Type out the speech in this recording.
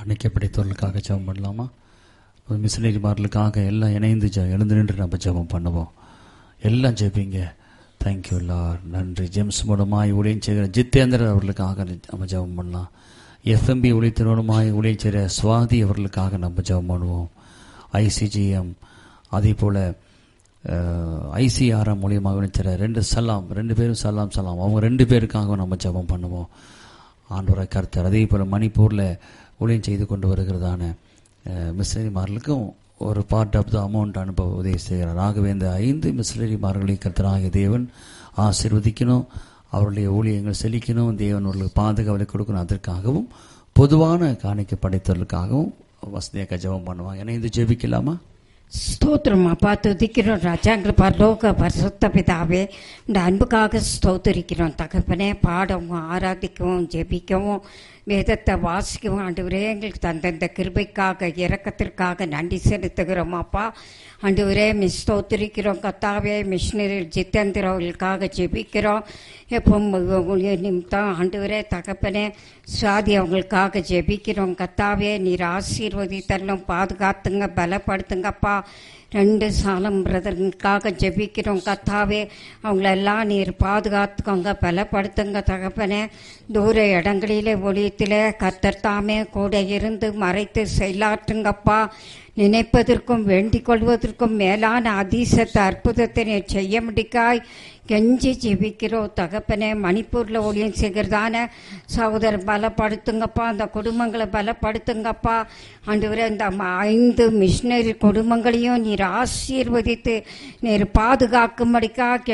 அன்னைக்கப்படைத்தவர்களுக்காக ஜெபம் பண்ணலாமா? மிஷினரிமார்களுக்காக எல்லாம் இணைந்து எழுந்து நின்று நம்ம ஜெபம் பண்ணுவோம். எல்லாம் ஜெபிங்க. Thank you Lord. நன்றி. ஜேம்ஸ் மூலமாய் ஊழியம் செய்கிற ஜித்தேந்திரன் அவர்களுக்காக நம்ம ஜெபம் பண்ணலாம். எஃப்எம்பி ஊழியத்தினோடுமாய் ஊழியம் செய்கிற சுவாதி அவர்களுக்காக நம்ம ஜெபம் பண்ணுவோம். ஐசிஜிஎம் அதே போல் ஐசிஆர்எம் மூலியமாக விளைச்சிற ரெண்டு பேரும் சலாம் அவங்க 2 பேருக்காக நம்ம ஜெபம் பண்ணுவோம். ஆண்டவரை கர்த்தர் அதே போல் மணிப்பூரில் ஊழியம் செய்து கொண்டு வருகிறதான மிஷனரிமார்களுக்கும் ஒரு பார்ட் ஆஃப் த அமௌண்ட் அனுப்ப உதவி செய்கிறார். ஆகவே இந்த 5 மிஷனரிமார்களை கர்த்தராகிய தேவன் ஆசீர்வதிக்கணும், அவருடைய ஊழியங்கள் செழிக்கணும், தேவன் அவர்களுக்கு பாதுகாவலை கொடுக்கணும். அதற்காகவும் பொதுவான காணிக்கை படைத்தவர்களுக்காகவும் வசதியாக ஜெபம் பண்ணுவாங்க. ஏன்னா இது ஜெபிக்கலாமா? ஸ்தோத்திரம் அப்பா, துதிக்கிறோம் ராஜா. எங்கள் பரலோக பரிசுத்த பிதாவே, இந்த அன்புக்காக ஸ்தோத்திரிக்கிறோம் தகப்பனே. பாடவும் ஆராதிக்கவும் ஜெபிக்கவும் வேதத்தை வாசிக்கவும் ஆண்டவரே எங்களுக்கு தந்தந்த கிருபைக்காக இரக்கத்திற்காக நன்றி செலுத்துகிறோம் அப்பா. ஆண்டவரே ஸ்தோத்திரிக்கிறோம் கர்த்தாவே. மிஷினரி ஜித்தேந்திர அவர்களுக்காக ஜெபிக்கிறோம். எப்போ நிமித்தம் ஆண்டவரே தகப்பனே சுவாதி அவங்களுக்காக ஜெபிக்கிறோம் கர்த்தாவே. நீர் ஆசீர்வதித்தரலும் பாதுகாத்துங்க, பலப்படுத்துங்கப்பா. 2 சாலம் பிரதர்களுக்காக ஜெபிக்கிறோம் கர்த்தாவே. அவங்களெல்லாம் நீர் பாதுகாத்துக்கோங்க, பலப்படுத்துங்க தகப்பனே. தூர இடங்களிலே ஒளியத்திலே கர்த்தர் தாமே கூட இருந்து மறைத்து செயலாற்றுங்கப்பா. நினைப்பதற்கும் வேண்டிக் கொள்வதற்கும் மேலான அதிசயத்தை அற்புதத்தை நீர் செய்ய முடிக்காய் கெஞ்சி ஜெபிக்கிறோம் தகப்பனே. மணிப்பூரில் ஊழியம் செய்கிறதான சகோதரர் பலப்படுத்துங்கப்பா, அந்த குடும்பங்களை பலப்படுத்துங்கப்பா. ஆண்டவரே இந்த 5 மிஷினரி குடும்பங்களையும் நீர் ஆசீர்வதித்து நீர் பாதுகாக்கும்படிக்கா